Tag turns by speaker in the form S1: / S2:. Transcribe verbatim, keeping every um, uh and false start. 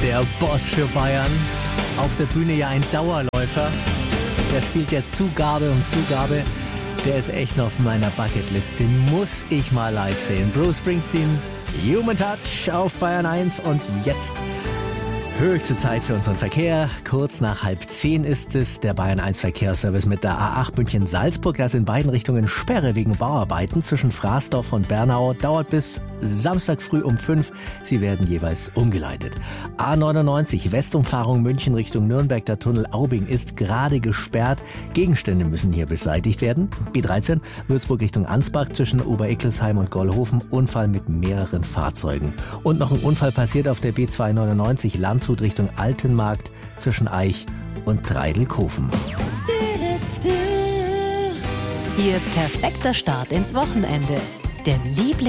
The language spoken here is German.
S1: Der Boss für Bayern. Auf der Bühne ja ein Dauerläufer. Der spielt ja Zugabe um Zugabe. Der ist echt noch auf meiner Bucketlist. Den muss ich mal live sehen. Bruce Springsteen, Human Touch auf Bayern eins. Und jetzt höchste Zeit für unseren Verkehr. Kurz nach halb zehn ist es der Bayern eins Verkehrsservice mit der A acht München-Salzburg. Da ist in beiden Richtungen Sperre wegen Bauarbeiten zwischen Fraßdorf und Bernau. Dauert bis Samstag früh um fünf. Sie werden jeweils umgeleitet. A neunundneunzig Westumfahrung München Richtung Nürnberg. Der Tunnel Aubing ist gerade gesperrt. Gegenstände müssen hier beseitigt werden. B dreizehn Würzburg Richtung Ansbach zwischen Obereckelsheim und Gollhofen. Unfall mit mehreren Fahrzeugen. Und noch ein Unfall passiert auf der B zweihundertneunundneunzig Landshut Richtung Altenmarkt zwischen Eich und Treidelkofen.
S2: Ihr perfekter Start ins Wochenende. Der Liebling